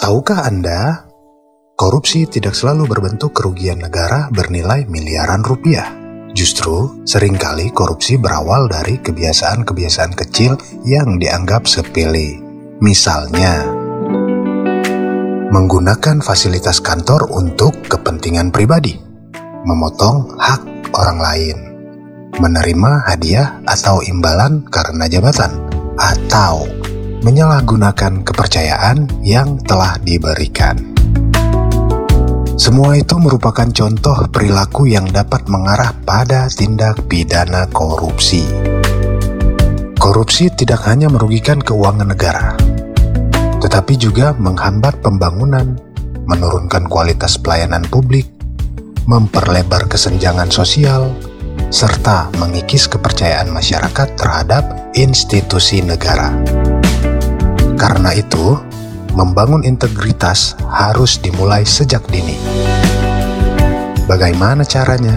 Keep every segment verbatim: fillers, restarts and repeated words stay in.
Tahukah Anda, korupsi tidak selalu berbentuk kerugian negara bernilai miliaran rupiah. Justru, seringkali korupsi berawal dari kebiasaan-kebiasaan kecil yang dianggap sepele. Misalnya, menggunakan fasilitas kantor untuk kepentingan pribadi, memotong hak orang lain, menerima hadiah atau imbalan karena jabatan, atau menyalahgunakan kepercayaan yang telah diberikan. Semua itu merupakan contoh perilaku yang dapat mengarah pada tindak pidana korupsi. Korupsi tidak hanya merugikan keuangan negara, tetapi juga menghambat pembangunan, menurunkan kualitas pelayanan publik, memperlebar kesenjangan sosial, serta mengikis kepercayaan masyarakat terhadap institusi negara. Karena itu, membangun integritas harus dimulai sejak dini. Bagaimana caranya?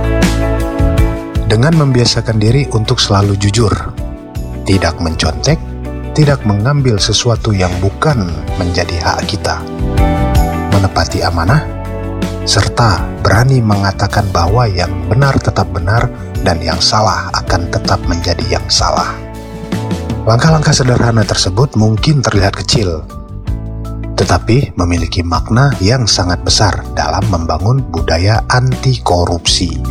Dengan membiasakan diri untuk selalu jujur, tidak mencontek, tidak mengambil sesuatu yang bukan menjadi hak kita, menepati amanah, serta berani mengatakan bahwa yang benar tetap benar dan yang salah akan tetap menjadi yang salah. Langkah-langkah sederhana tersebut mungkin terlihat kecil, tetapi memiliki makna yang sangat besar dalam membangun budaya anti korupsi.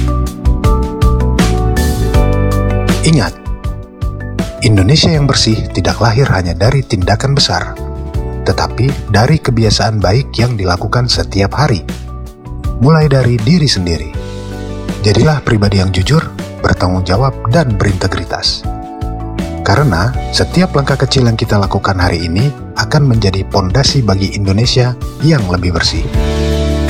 Ingat, Indonesia yang bersih tidak lahir hanya dari tindakan besar, tetapi dari kebiasaan baik yang dilakukan setiap hari, mulai dari diri sendiri. Jadilah pribadi yang jujur, bertanggung jawab, dan berintegritas. Karena setiap langkah kecil yang kita lakukan hari ini akan menjadi pondasi bagi Indonesia yang lebih bersih.